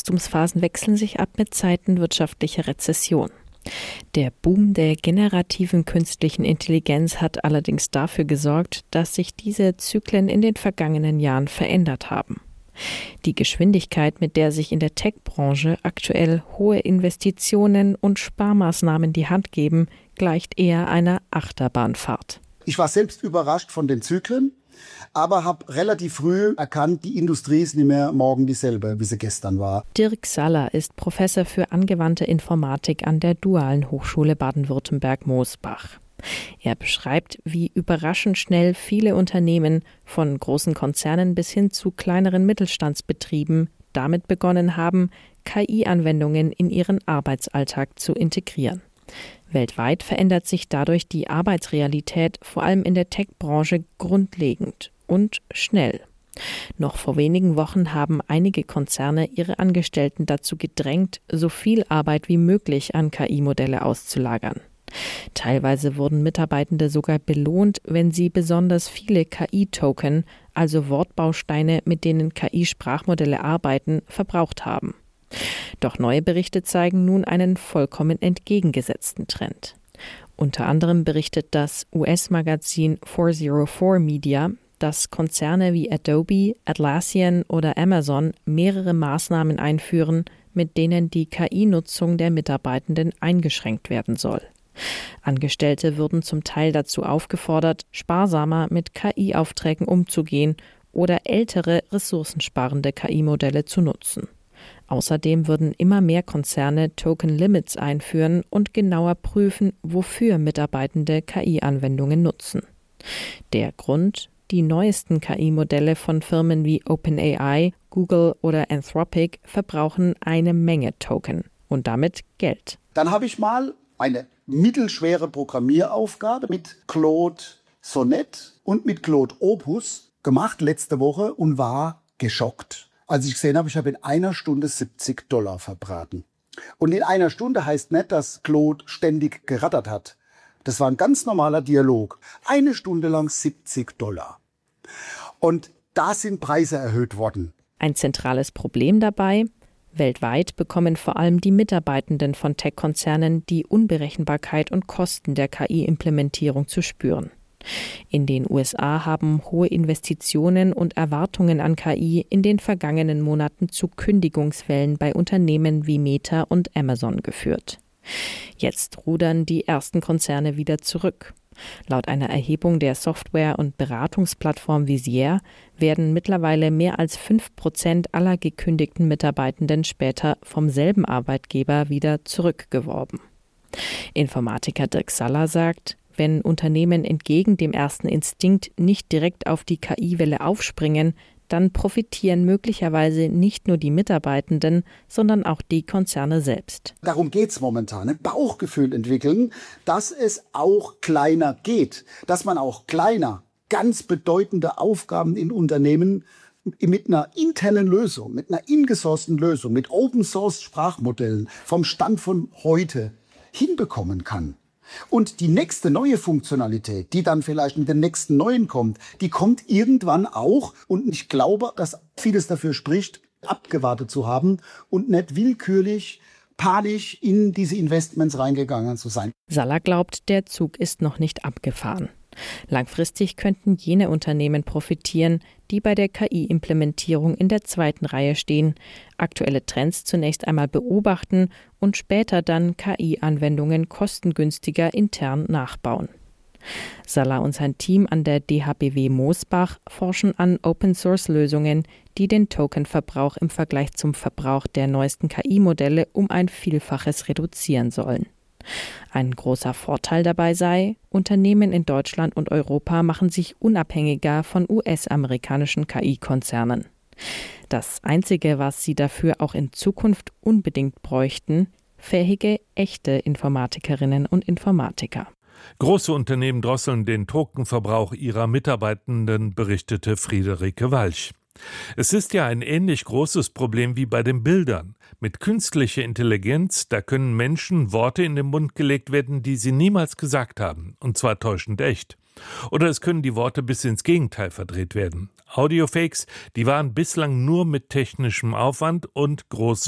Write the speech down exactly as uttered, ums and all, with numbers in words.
Wachstumsphasen wechseln sich ab mit Zeiten wirtschaftlicher Rezession. Der Boom der generativen künstlichen Intelligenz hat allerdings dafür gesorgt, dass sich diese Zyklen in den vergangenen Jahren verändert haben. Die Geschwindigkeit, mit der sich in der Tech-Branche aktuell hohe Investitionen und Sparmaßnahmen die Hand geben, gleicht eher einer Achterbahnfahrt. Ich war selbst überrascht von den Zyklen, aber habe relativ früh erkannt, die Industrie ist nicht mehr morgen dieselbe, wie sie gestern war. Dirk Saller ist Professor für angewandte Informatik an der Dualen Hochschule Baden-Württemberg-Moosbach. Er beschreibt, wie überraschend schnell viele Unternehmen, von großen Konzernen bis hin zu kleineren Mittelstandsbetrieben, damit begonnen haben, K I-Anwendungen in ihren Arbeitsalltag zu integrieren. Weltweit verändert sich dadurch die Arbeitsrealität, vor allem in der Tech-Branche, grundlegend und schnell. Noch vor wenigen Wochen haben einige Konzerne ihre Angestellten dazu gedrängt, so viel Arbeit wie möglich an K I-Modelle auszulagern. Teilweise wurden Mitarbeitende sogar belohnt, wenn sie besonders viele K I-Token, also Wortbausteine, mit denen K I-Sprachmodelle arbeiten, verbraucht haben. Doch neue Berichte zeigen nun einen vollkommen entgegengesetzten Trend. Unter anderem berichtet das U S-Magazin vier null vier Media, dass Konzerne wie Adobe, Atlassian oder Amazon mehrere Maßnahmen einführen, mit denen die K I-Nutzung der Mitarbeitenden eingeschränkt werden soll. Angestellte würden zum Teil dazu aufgefordert, sparsamer mit K I-Aufträgen umzugehen oder ältere, ressourcensparende K I-Modelle zu nutzen. Außerdem würden immer mehr Konzerne Token-Limits einführen und genauer prüfen, wofür Mitarbeitende K I-Anwendungen nutzen. Der Grund: Die neuesten K I-Modelle von Firmen wie OpenAI, Google oder Anthropic verbrauchen eine Menge Token und damit Geld. Dann habe ich mal eine mittelschwere Programmieraufgabe mit Claude Sonnet und mit Claude Opus gemacht letzte Woche und war geschockt. Als ich gesehen habe, ich habe in einer Stunde siebzig Dollar verbraten. Und in einer Stunde heißt nicht, dass Claude ständig gerattert hat. Das war ein ganz normaler Dialog. Eine Stunde lang siebzig Dollar. Und da sind Preise erhöht worden. Ein zentrales Problem dabei: Weltweit bekommen vor allem die Mitarbeitenden von Tech-Konzernen die Unberechenbarkeit und Kosten der K I-Implementierung zu spüren. In den U S A haben hohe Investitionen und Erwartungen an K I in den vergangenen Monaten zu Kündigungswellen bei Unternehmen wie Meta und Amazon geführt. Jetzt rudern die ersten Konzerne wieder zurück. Laut einer Erhebung der Software- und Beratungsplattform Visier werden mittlerweile mehr als fünf Prozent aller gekündigten Mitarbeitenden später vom selben Arbeitgeber wieder zurückgeworben. Informatiker Dirk Saller sagt, wenn Unternehmen entgegen dem ersten Instinkt nicht direkt auf die K I-Welle aufspringen, dann profitieren möglicherweise nicht nur die Mitarbeitenden, sondern auch die Konzerne selbst. Darum geht es momentan. Ein Bauchgefühl entwickeln, dass es auch kleiner geht. Dass man auch kleiner, ganz bedeutende Aufgaben in Unternehmen mit einer internen Lösung, mit einer ingesourcten Lösung, mit Open-Source-Sprachmodellen vom Stand von heute hinbekommen kann. Und die nächste neue Funktionalität, die dann vielleicht in den nächsten neuen kommt, die kommt irgendwann auch. Und ich glaube, dass vieles dafür spricht, abgewartet zu haben und nicht willkürlich, panisch in diese Investments reingegangen zu sein. Saller glaubt, der Zug ist noch nicht abgefahren. Langfristig könnten jene Unternehmen profitieren, die bei der K I-Implementierung in der zweiten Reihe stehen, aktuelle Trends zunächst einmal beobachten und später dann K I-Anwendungen kostengünstiger intern nachbauen. Saller und sein Team an der D H B W Moosbach forschen an Open-Source-Lösungen, die den Tokenverbrauch im Vergleich zum Verbrauch der neuesten K I-Modelle um ein Vielfaches reduzieren sollen. Ein großer Vorteil dabei sei, Unternehmen in Deutschland und Europa machen sich unabhängiger von U S-amerikanischen K I-Konzernen. Das Einzige, was sie dafür auch in Zukunft unbedingt bräuchten: fähige, echte Informatikerinnen und Informatiker. Große Unternehmen drosseln den Tokenverbrauch ihrer Mitarbeitenden, berichtete Friederike Walch. Es ist ja ein ähnlich großes Problem wie bei den Bildern. Mit künstlicher Intelligenz, da können Menschen Worte in den Mund gelegt werden, die sie niemals gesagt haben, und zwar täuschend echt. Oder es können die Worte bis ins Gegenteil verdreht werden. Audiofakes, die waren bislang nur mit technischem Aufwand und großem